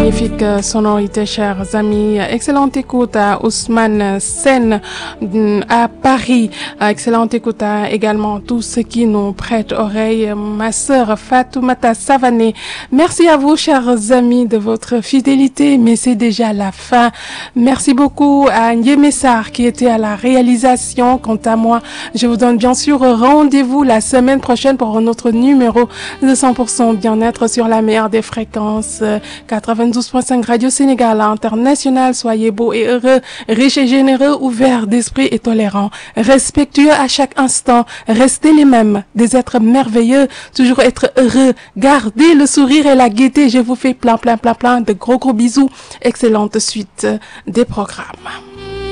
magnifique sonorité, chers amis. Excellente écoute à Ousmane Sen à Paris. Excellente écoute à également tous ceux qui nous prêtent oreille. Ma sœur Fatoumata Savané. Merci à vous, chers amis, de votre fidélité. Mais c'est déjà la fin. Merci beaucoup à Ndiemessar qui était à la réalisation. Quant à moi, je vous donne bien sûr rendez-vous la semaine prochaine pour un autre numéro de 100% bien-être sur la meilleure des fréquences. 92.5 Radio Sénégal International. Soyez beaux et heureux, riches et généreux, ouverts d'esprit et tolérants, respectueux à chaque instant. Restez les mêmes, des êtres merveilleux, toujours être heureux. Gardez le sourire et la gaieté. Je vous fais plein de gros bisous. Excellente suite des programmes.